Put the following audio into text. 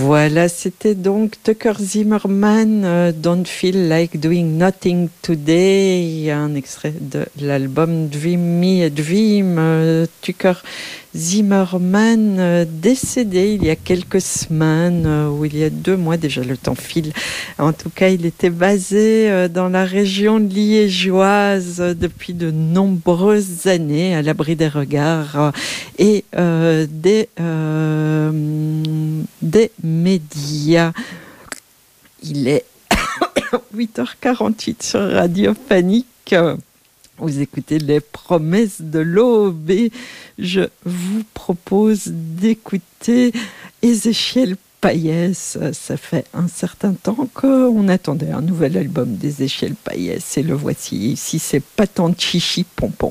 Voilà, c'était donc Tucker Zimmerman, Don't Feel Like Doing Nothing Today, un extrait de l'album Dream Me a Dream. Tucker Zimmerman, décédé il y a quelques semaines, ou il y a 2 mois déjà, le temps file. En tout cas, il était basé dans la région liégeoise depuis de nombreuses années, à l'abri des regards et des médias. Il est 8h48 sur Radio Panique. Vous écoutez Les Promesses de l'Aube et je vous propose d'écouter Ezéchiel Payès. Ça fait un certain temps qu'on attendait un nouvel album d'Ezéchiel Payès et le voici ici, c'est Pas tant de chichi pompon.